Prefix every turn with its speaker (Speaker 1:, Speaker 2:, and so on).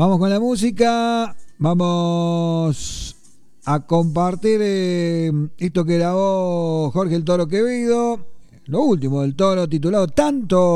Speaker 1: Vamos con la música. Vamos a compartir esto que grabó Jorge el Toro Quevedo. Lo último del Toro, titulado Tanto